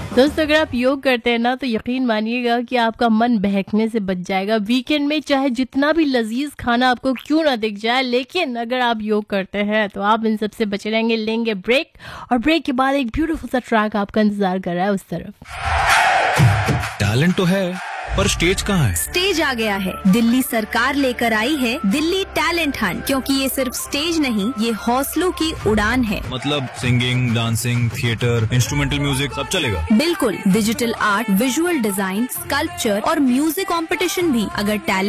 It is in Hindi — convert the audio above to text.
दोस्तों अगर आप योग करते हैं ना तो यकीन मानिएगा कि आपका मन बहकने से बच जाएगा। वीकेंड में चाहे जितना भी लजीज खाना आपको क्यों ना दिख जाए, लेकिन अगर आप योग करते हैं तो आप इन सब से बचे रहेंगे। लेंगे ब्रेक और ब्रेक के बाद एक ब्यूटीफुल सा ट्रैक आपका इंतजार कर रहा है उस तरफ। टैलेंट तो है पर स्टेज कहाँ है? स्टेज आ गया है। दिल्ली सरकार लेकर आई है दिल्ली टैलेंट हंट, क्योंकि ये सिर्फ स्टेज नहीं, ये हौसलों की उड़ान है। मतलब singing, dancing, theatre, instrumental music सब चलेगा? बिल्कुल, digital art, visual design, sculpture और म्यूजिक कंपटीशन भी। अगर टैलेंट